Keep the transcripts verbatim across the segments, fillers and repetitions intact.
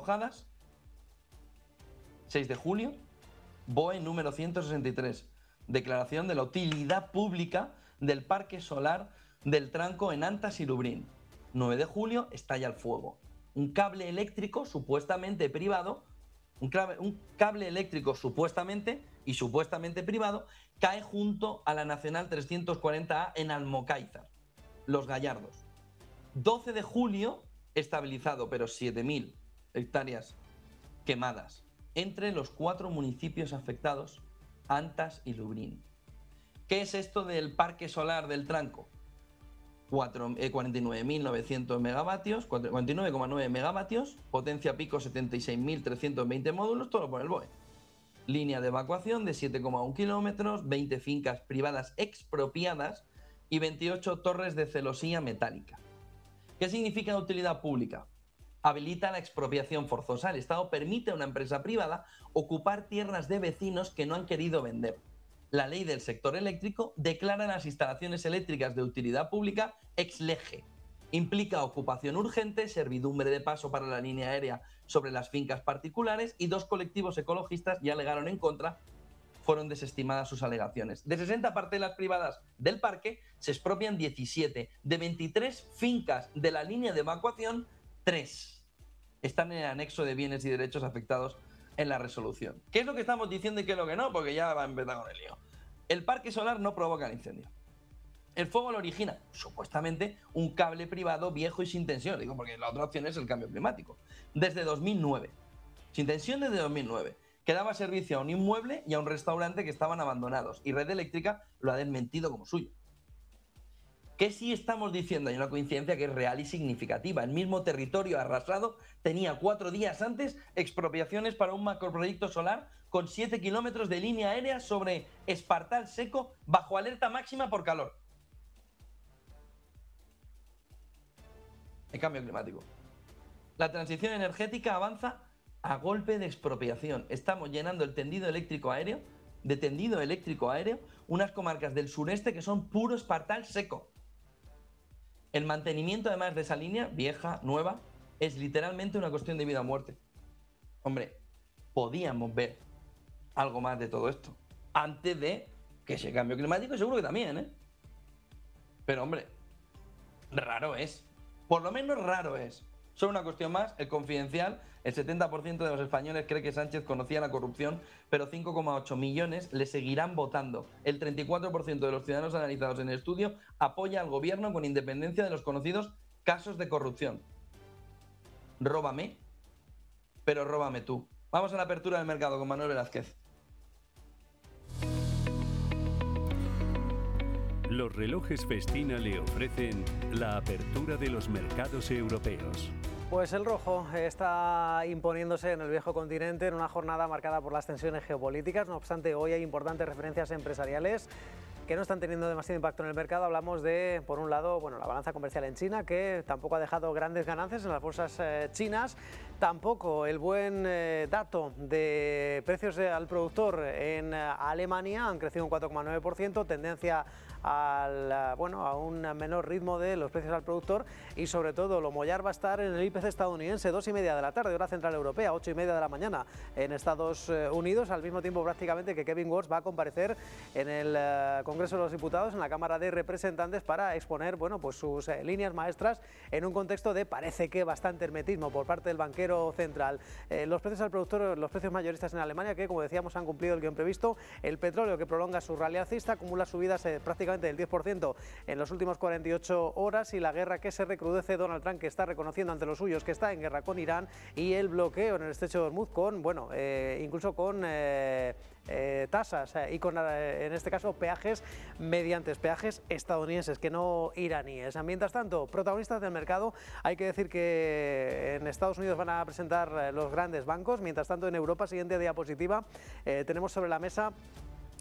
arrojadas. seis de julio, B O E número ciento sesenta y tres, declaración de la utilidad pública del parque solar del Tranco en Antas y Lubrión. nueve de julio, estalla el fuego. Un cable eléctrico supuestamente privado, un cable, un cable eléctrico supuestamente y supuestamente privado, cae junto a la Nacional trescientos cuarenta A en Almocáizar, Los Gallardos. doce de julio, estabilizado, pero siete mil hectáreas quemadas entre los cuatro municipios afectados, Antas y Lubrión. ¿Qué es esto del parque solar del Tranco? cuarenta y nueve mil novecientos megavatios, cuarenta y nueve coma nueve megavatios, potencia pico setenta y seis mil trescientos veinte módulos, todo por el B O E. Línea de evacuación de siete coma uno kilómetros, veinte fincas privadas expropiadas y veintiocho torres de celosía metálica. ¿Qué significa utilidad pública? Habilita la expropiación forzosa. El Estado permite a una empresa privada ocupar tierras de vecinos que no han querido vender. La ley del sector eléctrico declara las instalaciones eléctricas de utilidad pública ex lege. Implica ocupación urgente, servidumbre de paso para la línea aérea sobre las fincas particulares y dos colectivos ecologistas ya alegaron en contra. Fueron desestimadas sus alegaciones. De sesenta parcelas privadas del parque se expropian diecisiete. De veintitrés fincas de la línea de evacuación, tres están en el anexo de bienes y derechos afectados en la resolución. ¿Qué es lo que estamos diciendo y qué es lo que no? Porque ya va a empezar con el lío. El parque solar no provoca el incendio. El fuego lo origina, supuestamente, un cable privado viejo y sin tensión. Digo, porque la otra opción es el cambio climático. Desde dos mil nueve. Sin tensión desde dos mil nueve. Que daba servicio a un inmueble y a un restaurante que estaban abandonados. Y Red Eléctrica lo ha desmentido como suyo. ¿Qué sí estamos diciendo? Hay una coincidencia que es real y significativa. El mismo territorio arrasado tenía cuatro días antes expropiaciones para un macroproyecto solar con siete kilómetros de línea aérea sobre Espartal seco bajo alerta máxima por calor. El cambio climático. La transición energética avanza a golpe de expropiación. Estamos llenando el tendido eléctrico aéreo, de tendido eléctrico aéreo, unas comarcas del sureste que son puro Espartal seco. El mantenimiento, además de esa línea, vieja, nueva, es literalmente una cuestión de vida o muerte. Hombre, podíamos ver algo más de todo esto antes de que ese cambio climático, seguro que también, ¿eh? Pero, hombre, raro es. Por lo menos raro es. Solo una cuestión más, el Confidencial, el setenta por ciento de los españoles cree que Sánchez conocía la corrupción, pero cinco coma ocho millones le seguirán votando. El treinta y cuatro por ciento de los ciudadanos analizados en el estudio apoya al gobierno con independencia de los conocidos casos de corrupción. Róbame, pero róbame tú. Vamos a la apertura del mercado con Manuel Velázquez. Los relojes Festina le ofrecen la apertura de los mercados europeos. Pues el rojo está imponiéndose en el viejo continente en una jornada marcada por las tensiones geopolíticas. No obstante, hoy hay importantes referencias empresariales que no están teniendo demasiado impacto en el mercado. Hablamos de, por un lado, bueno, la balanza comercial en China, que tampoco ha dejado grandes ganancias en las bolsas eh, chinas. Tampoco el buen eh, dato de precios al productor en eh, Alemania, han crecido un cuatro coma nueve por ciento, tendencia al, bueno, a un menor ritmo de los precios al productor, y sobre todo lo mollar va a estar en el I P C estadounidense, dos y media de la tarde, hora central europea, ocho y media de la mañana en Estados Unidos, al mismo tiempo prácticamente que Kevin Watts va a comparecer en el uh, Congreso de los Diputados, en la Cámara de Representantes, para exponer, bueno, pues sus eh, líneas maestras en un contexto de, parece que, bastante hermetismo por parte del banquero central. Eh, los precios al productor, los precios mayoristas en Alemania, que como decíamos han cumplido el guión previsto. El petróleo, que prolonga su rally alcista, acumula subidas eh, prácticamente del diez por ciento en las últimas cuarenta y ocho horas, y la guerra que se recrudece, Donald Trump que está reconociendo ante los suyos que está en guerra con Irán, y el bloqueo en el estrecho de Hormuz con, bueno, eh, incluso con eh, eh, tasas eh, y con, eh, en este caso, peajes mediante peajes estadounidenses, que no iraníes. Mientras tanto, protagonistas del mercado, hay que decir que en Estados Unidos van a presentar los grandes bancos. Mientras tanto, en Europa, siguiente diapositiva, eh, tenemos sobre la mesa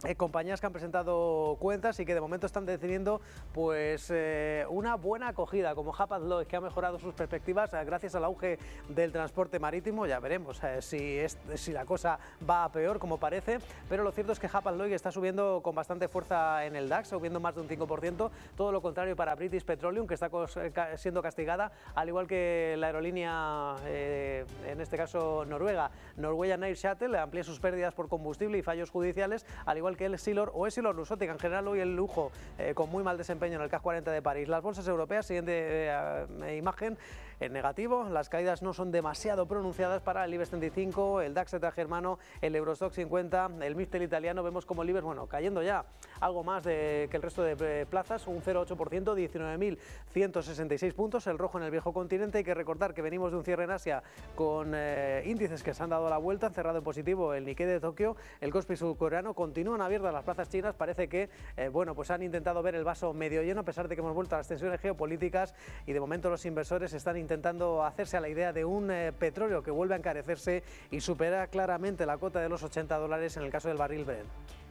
Eh, compañías que han presentado cuentas y que de momento están decidiendo pues eh, una buena acogida, como Hapag-Lloyd, que ha mejorado sus perspectivas eh, gracias al auge del transporte marítimo. Ya veremos eh, si, es, si la cosa va a peor, como parece, pero lo cierto es que Hapag-Lloyd está subiendo con bastante fuerza en el DAX, subiendo más de un cinco por ciento, todo lo contrario para British Petroleum, que está siendo castigada, al igual que la aerolínea, eh, en este caso noruega, Norwegian Air Shuttle, amplía sus pérdidas por combustible y fallos judiciales, al igual que el Essilor o Essilor Luxottica. En general hoy el lujo eh, con muy mal desempeño en el CAC cuarenta de París. Las bolsas europeas, siguiente eh, imagen, en negativo, las caídas no son demasiado pronunciadas para el IBEX treinta y cinco, el DAX germano, el Eurostoxx cincuenta, el Mixtel italiano. Vemos como el IBEX, bueno, cayendo ya algo más de, que el resto de plazas, un cero coma ocho por ciento, diecinueve mil ciento sesenta y seis puntos, el rojo en el viejo continente. Hay que recordar que venimos de un cierre en Asia con eh, índices que se han dado la vuelta, han cerrado en positivo el Nikkei de Tokio, el Kospi surcoreano, continúan abiertas las plazas chinas. Parece que eh, bueno, pues han intentado ver el vaso medio lleno, a pesar de que hemos vuelto a las tensiones geopolíticas y de momento los inversores están intentando hacerse a la idea de un eh, petróleo que vuelve a encarecerse y supera claramente la cota de los ochenta dólares en el caso del barril Brent.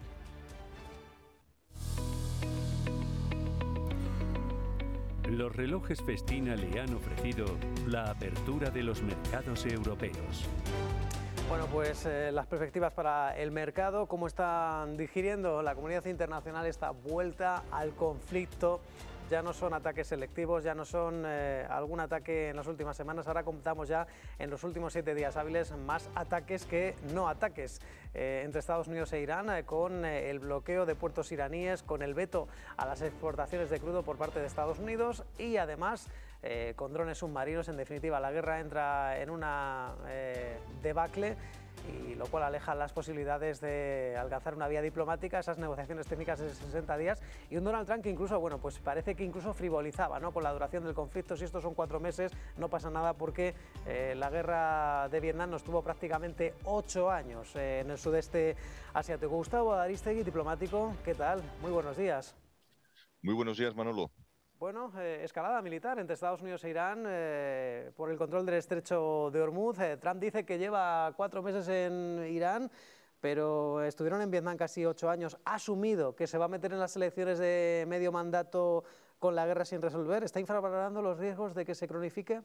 Los relojes Festina le han ofrecido la apertura de los mercados europeos. Bueno, pues eh, las perspectivas para el mercado, cómo están digiriendo la comunidad internacional esta vuelta al conflicto. Ya no son ataques selectivos, ya no son eh, algún ataque en las últimas semanas, ahora contamos ya en los últimos siete días hábiles más ataques que no ataques eh, entre Estados Unidos e Irán, eh, con eh, el bloqueo de puertos iraníes, con el veto a las exportaciones de crudo por parte de Estados Unidos y además eh, con drones submarinos. En definitiva, la guerra entra en una eh, debacle, y lo cual aleja las posibilidades de alcanzar una vía diplomática, esas negociaciones técnicas de sesenta días, y un Donald Trump que incluso, bueno, pues parece que incluso frivolizaba, ¿no?, con la duración del conflicto. Si estos son cuatro meses, no pasa nada porque eh, la guerra de Vietnam nos tuvo prácticamente ocho años eh, en el sudeste asiático. Gustavo Aristegui, diplomático, ¿qué tal? Muy buenos días. Muy buenos días, Manolo. Bueno, eh, escalada militar entre Estados Unidos e Irán eh, por el control del estrecho de Hormuz. Eh, Trump dice que lleva cuatro meses en Irán, pero estuvieron en Vietnam casi ocho años. Ha asumido que se va a meter en las elecciones de medio mandato con la guerra sin resolver. ¿Está infravalorando los riesgos de que se cronifique?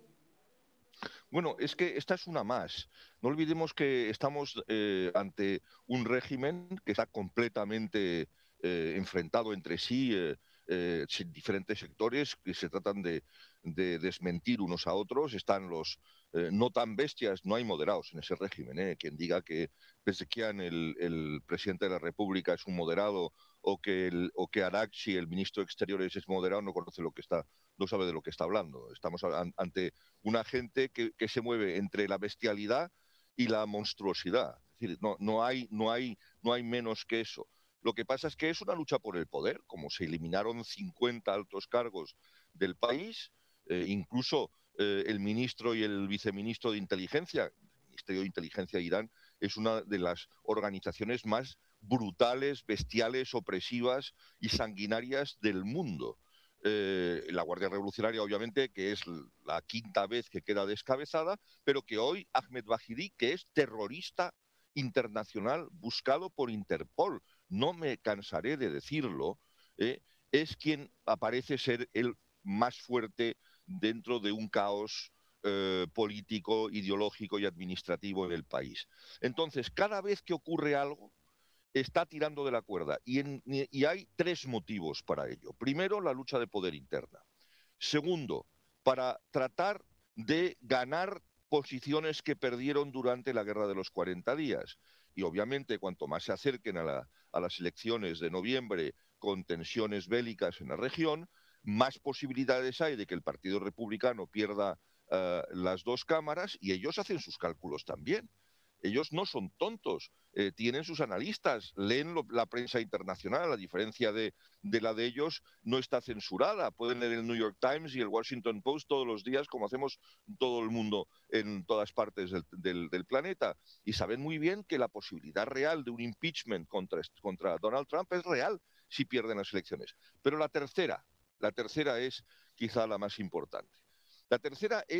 Bueno, es que esta es una más. No olvidemos que estamos eh, ante un régimen que está completamente eh, enfrentado entre sí, eh, Eh, diferentes sectores que se tratan de, de desmentir unos a otros. Están los eh, no tan bestias, no hay moderados en ese régimen. ¿eh? Quien diga que Pezeshkian, el, el presidente de la República, es un moderado, o que, el, o que Araghchi, el ministro de Exteriores, es moderado, no conoce lo que está, no sabe de lo que está hablando. Estamos ante una gente que, que se mueve entre la bestialidad y la monstruosidad. Es decir, no, no, hay, no, hay, no hay menos que eso. Lo que pasa es que es una lucha por el poder. Como se eliminaron cincuenta altos cargos del país, eh, incluso eh, el ministro y el viceministro de Inteligencia, el Ministerio de Inteligencia de Irán, es una de las organizaciones más brutales, bestiales, opresivas y sanguinarias del mundo. Eh, la Guardia Revolucionaria, obviamente, que es la quinta vez que queda descabezada, pero que hoy Ahmed Bahiri, que es terrorista internacional buscado por Interpol, no me cansaré de decirlo, eh, es quien aparece ser el más fuerte dentro de un caos eh, político, ideológico y administrativo en el país. Entonces, cada vez que ocurre algo, está tirando de la cuerda. Y, en, y hay tres motivos para ello. Primero, la lucha de poder interna. Segundo, para tratar de ganar posiciones que perdieron durante la Guerra de los cuarenta días. Y obviamente, cuanto más se acerquen a, la, a las elecciones de noviembre con tensiones bélicas en la región, más posibilidades hay de que el Partido Republicano pierda uh, las dos cámaras, y ellos hacen sus cálculos también. Ellos no son tontos, eh, tienen sus analistas, leen lo, la prensa internacional, a diferencia de, de la de ellos, no está censurada. Pueden leer el New York Times y el Washington Post todos los días, como hacemos todo el mundo en todas partes del, del, del planeta. Y saben muy bien que la posibilidad real de un impeachment contra, contra Donald Trump es real si pierden las elecciones. Pero la tercera, la tercera es quizá la más importante. La tercera es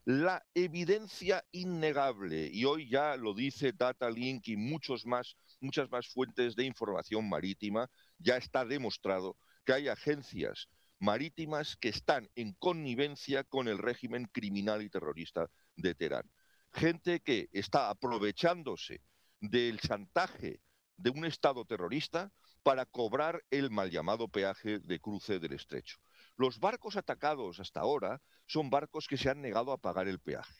La evidencia innegable, y hoy ya lo dice DataLink y muchos más, muchas más fuentes de información marítima, ya está demostrado que hay agencias marítimas que están en connivencia con el régimen criminal y terrorista de Teherán. Gente que está aprovechándose del chantaje de un Estado terrorista para cobrar el mal llamado peaje de cruce del estrecho. Los barcos atacados hasta ahora son barcos que se han negado a pagar el peaje.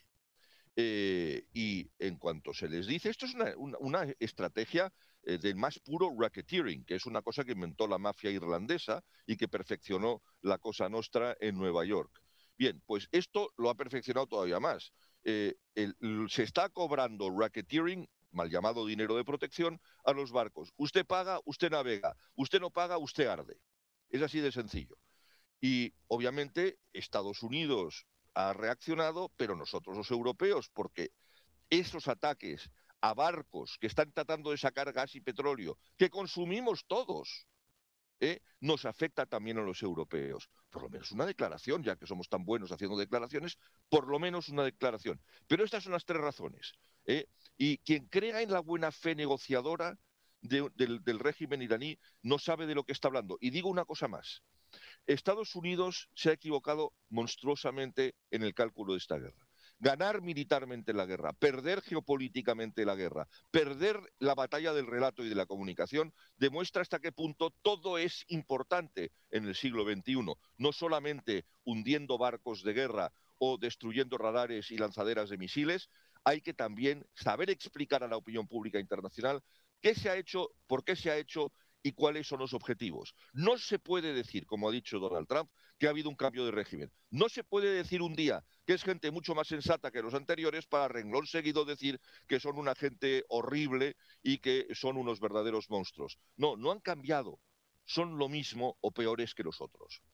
Eh, y en cuanto se les dice, esto es una, una, una estrategia eh, del más puro racketeering, que es una cosa que inventó la mafia irlandesa y que perfeccionó la Cosa Nostra en Nueva York. Bien, pues esto lo ha perfeccionado todavía más. Eh, el, el, se está cobrando racketeering, mal llamado dinero de protección, a los barcos. Usted paga, usted navega. Usted no paga, usted arde. Es así de sencillo. Y obviamente Estados Unidos ha reaccionado, pero nosotros los europeos, porque esos ataques a barcos que están tratando de sacar gas y petróleo, que consumimos todos, ¿eh? nos afecta también a los europeos. Por lo menos una declaración, ya que somos tan buenos haciendo declaraciones, por lo menos una declaración. Pero estas son las tres razones. ¿eh? Y quien crea en la buena fe negociadora de, del, del régimen iraní no sabe de lo que está hablando. Y digo una cosa más. Estados Unidos se ha equivocado monstruosamente en el cálculo de esta guerra. Ganar militarmente la guerra, perder geopolíticamente la guerra, perder la batalla del relato y de la comunicación, demuestra hasta qué punto todo es importante en el siglo veintiuno, no solamente hundiendo barcos de guerra o destruyendo radares y lanzaderas de misiles, hay que también saber explicar a la opinión pública internacional qué se ha hecho, por qué se ha hecho y cuáles son los objetivos. No se puede decir, como ha dicho Donald Trump, que ha habido un cambio de régimen. No se puede decir un día que es gente mucho más sensata que los anteriores para renglón seguido decir que son una gente horrible y que son unos verdaderos monstruos. No, no han cambiado. Son lo mismo o peores que los otros.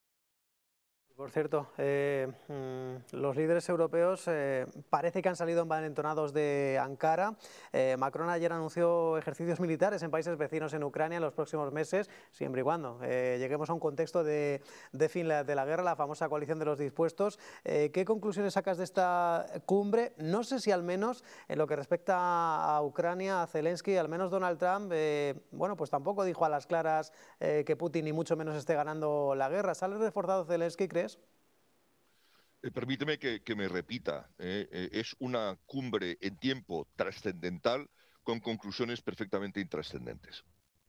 Por cierto, eh, mmm, los líderes europeos eh, parece que han salido envalentonados de Ankara. Eh, Macron ayer anunció ejercicios militares en países vecinos en Ucrania en los próximos meses, siempre y cuando eh, lleguemos a un contexto de, de fin de la guerra, la famosa coalición de los dispuestos. Eh, ¿Qué conclusiones sacas de esta cumbre? No sé si al menos en lo que respecta a Ucrania, a Zelensky, al menos Donald Trump, eh, bueno, pues tampoco dijo a las claras eh, que Putin ni mucho menos esté ganando la guerra. ¿Sale reforzado Zelensky, crees? Eh, permíteme que, que me repita, eh, eh, es una cumbre en tiempo trascendental con conclusiones perfectamente intrascendentes.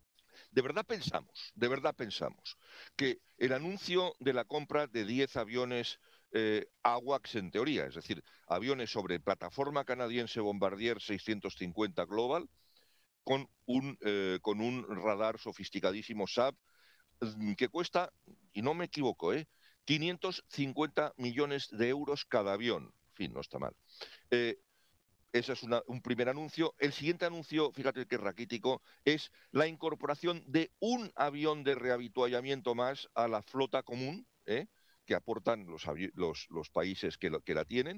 De verdad pensamos, de verdad pensamos que el anuncio de la compra de diez aviones eh, AWACS en teoría, es decir, aviones sobre plataforma canadiense Bombardier seiscientos cincuenta Global, con un, eh, con un radar sofisticadísimo S A B, que cuesta, y no me equivoco, eh, quinientos cincuenta millones de euros cada avión. En fin, no está mal. Eh, ese es una, un primer anuncio. El siguiente anuncio, fíjate qué raquítico, es la incorporación de un avión de reavituallamiento más a la flota común, ¿eh? que aportan los, los, los países que, lo, que la tienen,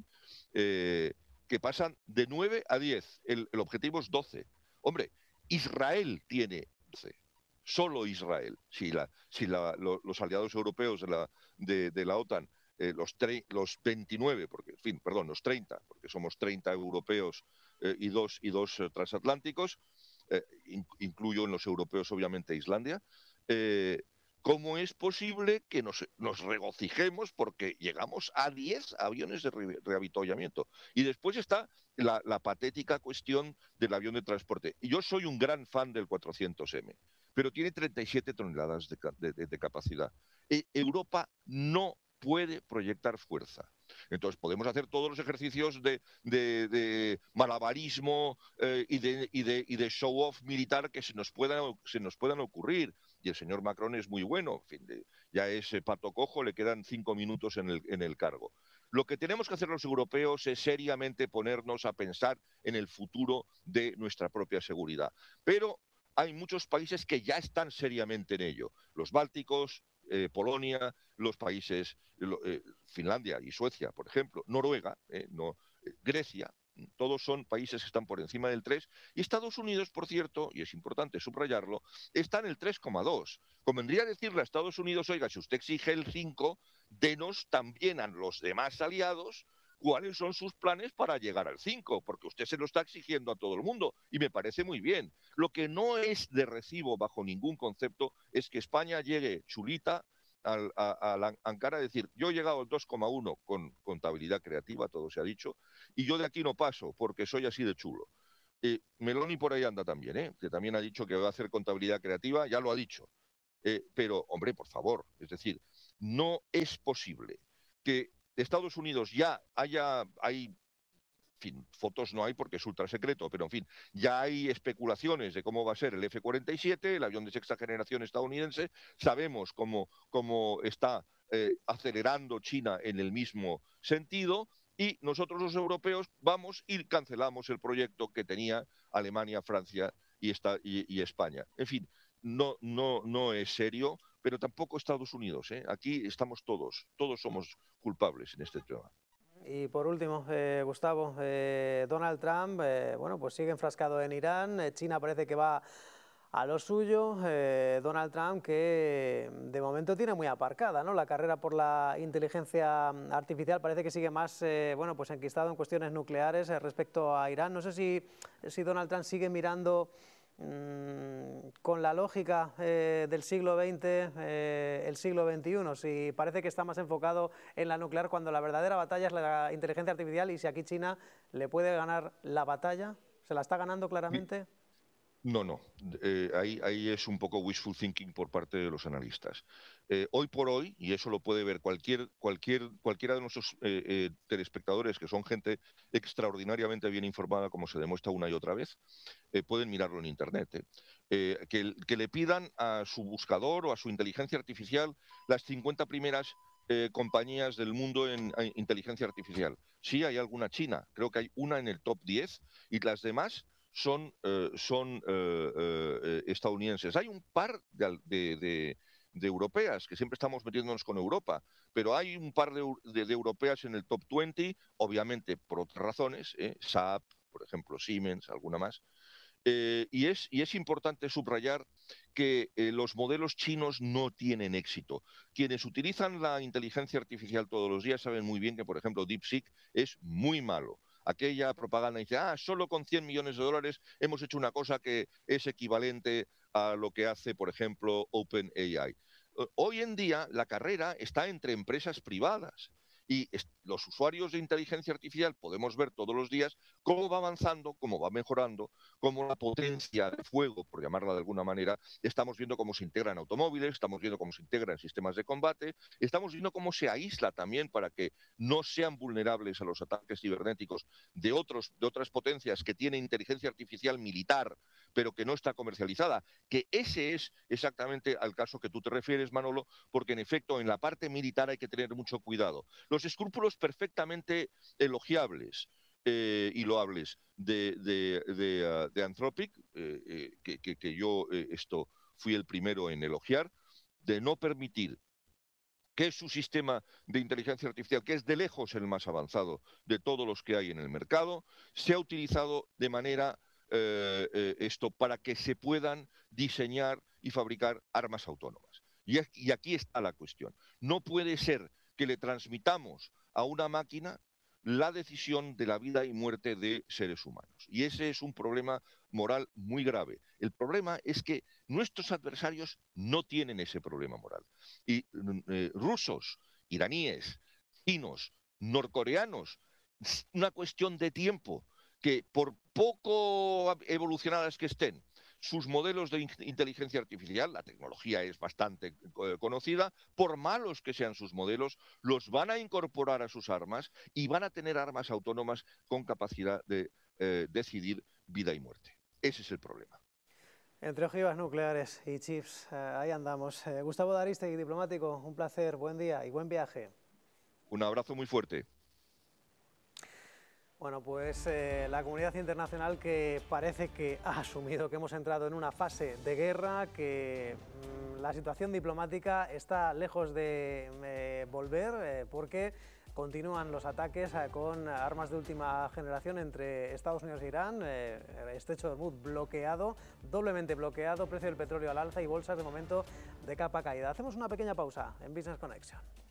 eh, que pasan de nueve a diez. El, el objetivo es doce. Hombre, Israel tiene doce. Solo Israel. Si, la, si la, lo, los aliados europeos de la, de, de la OTAN, eh, los, los veintinueve, porque, en fin, perdón, los treinta, porque somos treinta europeos eh, y dos, y dos eh, transatlánticos, eh, in, incluyo en los europeos obviamente Islandia, eh, ¿cómo es posible que nos, nos regocijemos porque llegamos a diez aviones de re, reavituallamiento? Y después está la, la patética cuestión del avión de transporte. Y yo soy un gran fan del cuatrocientos eme. Pero tiene treinta y siete toneladas de, de, de capacidad. E Europa no puede proyectar fuerza. Entonces podemos hacer todos los ejercicios de, de, de malabarismo eh, y, de, y, de, y de show-off militar que se nos, puedan, se nos puedan ocurrir. Y el señor Macron es muy bueno, en fin, de, ya es eh, pato cojo, le quedan cinco minutos en el, en el cargo. Lo que tenemos que hacer los europeos es seriamente ponernos a pensar en el futuro de nuestra propia seguridad. Pero hay muchos países que ya están seriamente en ello. Los bálticos, eh, Polonia, los países, eh, Finlandia y Suecia, por ejemplo, Noruega, eh, no, eh, Grecia, todos son países que están por encima del tres. Y Estados Unidos, por cierto, y es importante subrayarlo, está en el tres coma dos. Convendría decirle a Estados Unidos, oiga, si usted exige el cinco, denos también a los demás aliados cuáles son sus planes para llegar al cinco, porque usted se lo está exigiendo a todo el mundo y me parece muy bien. Lo que no es de recibo bajo ningún concepto es que España llegue chulita al, a, a la Ankara a decir, yo he llegado al dos coma uno con contabilidad creativa, todo se ha dicho, y yo de aquí no paso porque soy así de chulo. Eh, Meloni por ahí anda también, ¿eh? Que también ha dicho que va a hacer contabilidad creativa, ya lo ha dicho. Eh, pero, hombre, por favor, es decir, no es posible que Estados Unidos ya haya, hay, en fin, fotos no hay porque es ultra secreto, pero en fin, ya hay especulaciones de cómo va a ser el F cuarenta y siete, el avión de sexta generación estadounidense, sabemos cómo, cómo está eh, acelerando China en el mismo sentido, y nosotros los europeos vamos y cancelamos el proyecto que tenía Alemania, Francia y, esta, y, y España. En fin, no, no, no es serio, pero tampoco Estados Unidos, ¿eh? Aquí estamos todos, todos somos culpables en este tema. Y por último, eh, Gustavo, eh, Donald Trump, eh, bueno, pues sigue enfrascado en Irán, eh, China parece que va a lo suyo, eh, Donald Trump que de momento tiene muy aparcada, ¿no? La carrera por la inteligencia artificial parece que sigue más, eh, bueno, pues enquistado en cuestiones nucleares eh, respecto a Irán. No sé si, si Donald Trump sigue mirando mmm, con la lógica eh, del siglo veinte, eh, el siglo veintiuno, si parece que está más enfocado en la nuclear cuando la verdadera batalla es la inteligencia artificial, y si aquí China le puede ganar la batalla, ¿se la está ganando claramente? Sí. No, no, eh, ahí, ahí es un poco wishful thinking por parte de los analistas. Eh, hoy por hoy, y eso lo puede ver cualquier, cualquier, cualquiera de nuestros eh, eh, telespectadores, que son gente extraordinariamente bien informada, como se demuestra una y otra vez, eh, pueden mirarlo en Internet. Eh. Eh, que, que le pidan a su buscador o a su inteligencia artificial las cincuenta primeras eh, compañías del mundo en, en inteligencia artificial. Sí, hay alguna china, creo que hay una en el top diez, y las demás son, eh, son eh, eh, estadounidenses. Hay un par de, de, de, de europeas, que siempre estamos metiéndonos con Europa, pero hay un par de, de, de europeas en el top veinte, obviamente por otras razones, ¿eh? S A P, por ejemplo, Siemens, alguna más. Eh, y, es, y es importante subrayar que eh, los modelos chinos no tienen éxito. Quienes utilizan la inteligencia artificial todos los días saben muy bien que, por ejemplo, DeepSeek es muy malo. Aquella propaganda dice, ah, solo con cien millones de dólares hemos hecho una cosa que es equivalente a lo que hace, por ejemplo, OpenAI. Hoy en día la carrera está entre empresas privadas. Y los usuarios de inteligencia artificial podemos ver todos los días cómo va avanzando, cómo va mejorando, cómo la potencia de fuego, por llamarla de alguna manera, estamos viendo cómo se integra en automóviles, estamos viendo cómo se integra en sistemas de combate, estamos viendo cómo se aísla también para que no sean vulnerables a los ataques cibernéticos de, otros, de otras potencias que tienen inteligencia artificial militar, pero que no está comercializada, que ese es exactamente al caso que tú te refieres, Manolo, porque en efecto en la parte militar hay que tener mucho cuidado. Los escrúpulos perfectamente elogiables eh, y loables de, de, de, uh, de Anthropic, eh, eh, que, que, que yo eh, esto fui el primero en elogiar, de no permitir que su sistema de inteligencia artificial, que es de lejos el más avanzado de todos los que hay en el mercado, sea utilizado de manera eh, eh, esto para que se puedan diseñar y fabricar armas autónomas. Y, y aquí está la cuestión. No puede ser que le transmitamos a una máquina la decisión de la vida y muerte de seres humanos. Y ese es un problema moral muy grave. El problema es que nuestros adversarios no tienen ese problema moral. Y eh, rusos, iraníes, chinos, norcoreanos, es una cuestión de tiempo que por poco evolucionadas que estén, sus modelos de inteligencia artificial, la tecnología es bastante eh, conocida, por malos que sean sus modelos, los van a incorporar a sus armas y van a tener armas autónomas con capacidad de eh, decidir vida y muerte. Ese es el problema. Entre ojivas nucleares y chips, eh, ahí andamos. Eh, Gustavo D'Aristegui, diplomático, un placer, buen día y buen viaje. Un abrazo muy fuerte. Bueno, pues eh, la comunidad internacional que parece que ha asumido que hemos entrado en una fase de guerra, que mmm, la situación diplomática está lejos de eh, volver eh, porque continúan los ataques eh, con armas de última generación entre Estados Unidos e Irán, eh, estrecho de Hormuz bloqueado, doblemente bloqueado, precio del petróleo al alza y bolsas de momento de capa caída. Hacemos una pequeña pausa en Business Connection.